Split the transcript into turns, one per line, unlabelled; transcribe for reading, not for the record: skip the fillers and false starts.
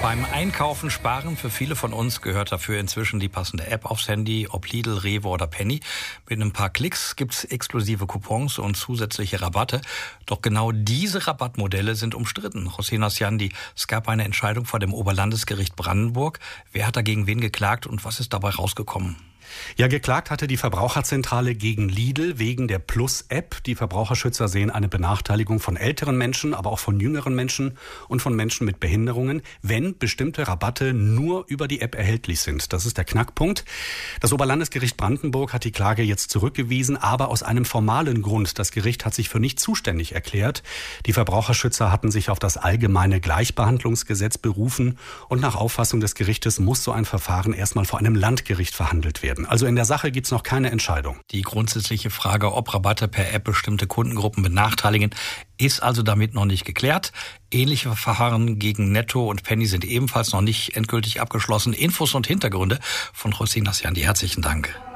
Beim Einkaufen sparen für viele von uns gehört dafür inzwischen die passende App aufs Handy, ob Lidl, Rewe oder Penny. Mit ein paar Klicks gibt's exklusive Coupons und zusätzliche Rabatte. Doch genau diese Rabattmodelle sind umstritten. Hossein Asyandi, es gab eine Entscheidung vor dem Oberlandesgericht Brandenburg. Wer hat dagegen wen geklagt und was ist dabei rausgekommen?
Ja, geklagt hatte die Verbraucherzentrale gegen Lidl wegen der Plus-App. Die Verbraucherschützer sehen eine Benachteiligung von älteren Menschen, aber auch von jüngeren Menschen und von Menschen mit Behinderungen, wenn bestimmte Rabatte nur über die App erhältlich sind. Das ist der Knackpunkt. Das Oberlandesgericht Brandenburg hat die Klage jetzt zurückgewiesen, aber aus einem formalen Grund. Das Gericht hat sich für nicht zuständig erklärt. Die Verbraucherschützer hatten sich auf das allgemeine Gleichbehandlungsgesetz berufen und nach Auffassung des Gerichtes muss so ein Verfahren erstmal vor einem Landgericht verhandelt werden. Also in der Sache gibt es noch keine Entscheidung.
Die grundsätzliche Frage, ob Rabatte per App bestimmte Kundengruppen benachteiligen, ist also damit noch nicht geklärt. Ähnliche Verfahren gegen Netto und Penny sind ebenfalls noch nicht endgültig abgeschlossen. Infos und Hintergründe von Hossein Asyandi. Herzlichen Dank.